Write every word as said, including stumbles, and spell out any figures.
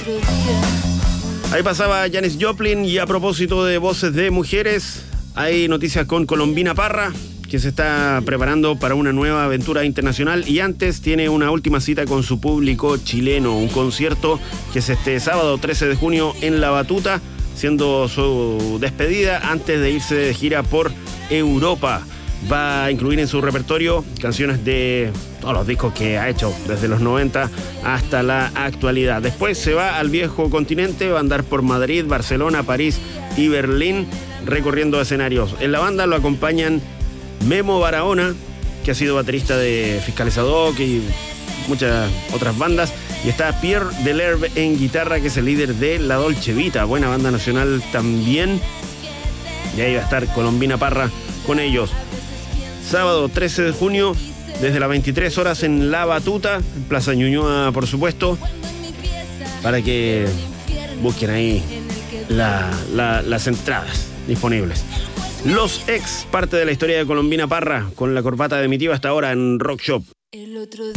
Ahí pasaba Janis Joplin, y a propósito de voces de mujeres, hay noticias con Colombina Parra, que se está preparando para una nueva aventura internacional, y antes tiene una última cita con su público chileno, un concierto que es este sábado trece de junio en La Batuta, siendo su despedida antes de irse de gira por Europa. Va a incluir en su repertorio canciones de todos los discos que ha hecho desde los noventa hasta la actualidad. Después se va al viejo continente, va a andar por Madrid, Barcelona, París y Berlín recorriendo escenarios. En la banda lo acompañan Memo Barahona, que ha sido baterista de Fiscalizador y muchas otras bandas, y está Pierre Delerve en guitarra, que es el líder de La Dolce Vita, buena banda nacional también, y ahí va a estar Colombina Parra con ellos. Sábado trece de junio, desde las veintitrés horas en La Batuta, en Plaza Ñuñoa, por supuesto, para que busquen ahí la, la, las entradas disponibles. Los Ex, parte de la historia de Colombina Parra, con la corbata de mi tío hasta ahora en Rock Shop.